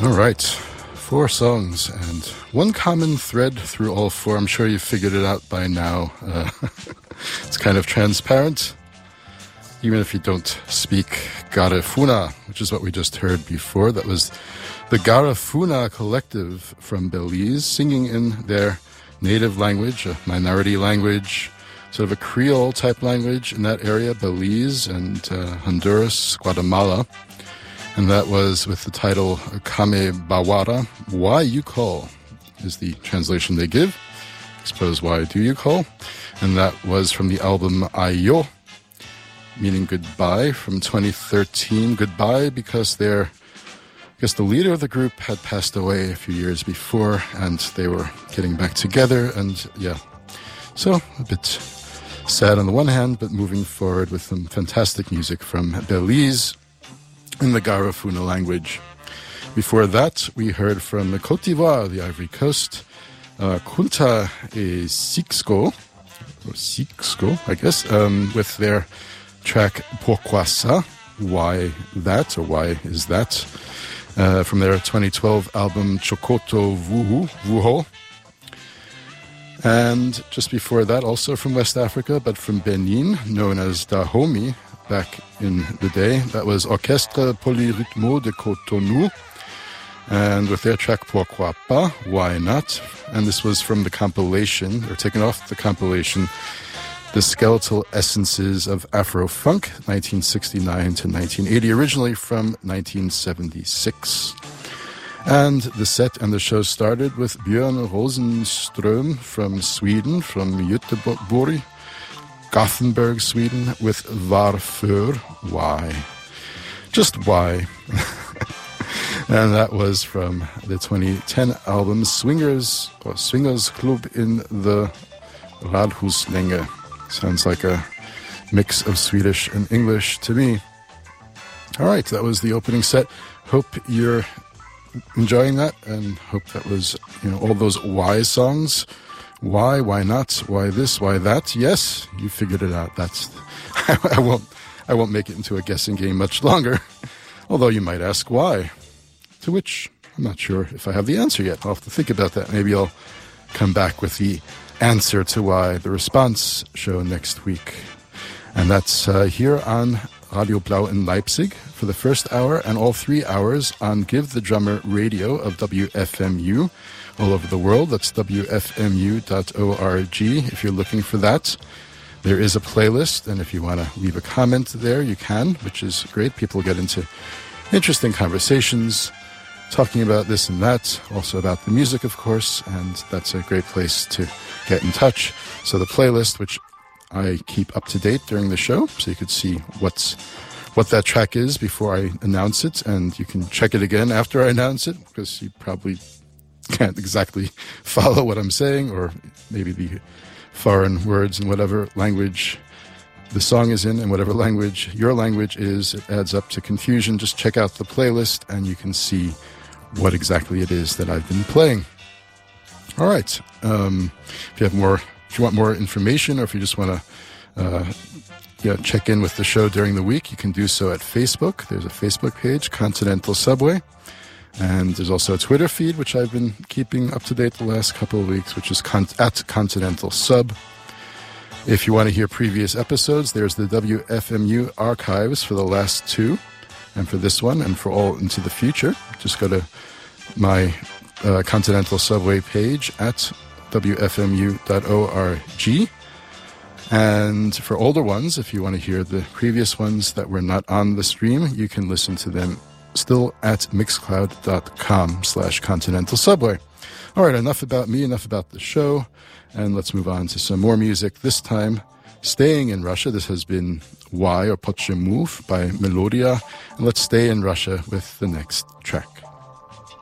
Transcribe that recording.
All right, 4 songs and one common thread through all 4. I'm sure you've figured it out by now. It's kind of transparent, even if you don't speak Garifuna, which is what we just heard before. That was the Garifuna Collective from Belize, singing in their native language, a minority language, sort of a Creole type language in that area, Belize and Honduras, Guatemala. And that was with the title Kame Bawara, Why You Call, is the translation they give. I suppose, why do you call? And that was from the album Ayo, meaning goodbye, from 2013. Goodbye because the leader of the group had passed away a few years before, and they were getting back together, and yeah. So, a bit sad on the one hand, but moving forward with some fantastic music from Belize, in the Garifuna language. Before that, we heard from the Côte d'Ivoire, the Ivory Coast, Kunta et Sixco, I guess, with their track Pourquoi ça? Why that, or why is that? From their 2012 album Chokoto Vuho. And just before that, also from West Africa, but from Benin, known as Dahomey, back in the day. That was Orchestre Polyrythmo de Cotonou, and with their track Pourquoi pas, Why Not? And this was from the compilation, or taken off the compilation, The Skeletal Essences of Afro-Funk, 1969 to 1980, originally from 1976. And the set and the show started with Björn Rosenström from Sweden, from Göteborg, Gothenburg, Sweden, with Varför, Why. Just why. And that was from the 2010 album Swingers Club in the Radhuslänge. Sounds like a mix of Swedish and English to me. All right, that was the opening set. Hope you're enjoying that, and hope that was, all those why songs. Why not? Why this? Why that? Yes, you figured it out. I won't make it into a guessing game much longer. Although you might ask why. To which I'm not sure if I have the answer yet. I'll have to think about that. Maybe I'll come back with the answer to why, the response show next week. And that's here on Radio Blau in Leipzig for the first hour, and all 3 hours on Give the Drummer Radio of WFMU. All over the world. That's WFMU.org if you're looking for that. There is a playlist, and if you want to leave a comment there, you can, which is great. People get into interesting conversations, talking about this and that, also about the music, of course, and that's a great place to get in touch. So the playlist, which I keep up to date during the show, so you could see what that track is before I announce it, and you can check it again after I announce it, because you probably can't exactly follow what I'm saying, or maybe the foreign words in whatever language the song is in, and whatever language your language is, it adds up to confusion. Just check out the playlist and you can see what exactly it is that I've been playing. All right. If you want more information, or if you just want to check in with the show during the week, you can do so at Facebook. There's a Facebook page, Continental Subway. And there's also a Twitter feed, which I've been keeping up to date the last couple of weeks, which is at Continental Sub. If you want to hear previous episodes, there's the WFMU archives for the last 2, and for this one, and for all into the future. Just go to my Continental Subway page at WFMU.org. And for older ones, if you want to hear the previous ones that were not on the stream, you can listen to them still at mixcloud.com/Continental Subway. All right, enough about me, enough about the show, and let's move on to some more music. This time, staying in Russia. This has been Why, or Почему by Melodia. And let's stay in Russia with the next track.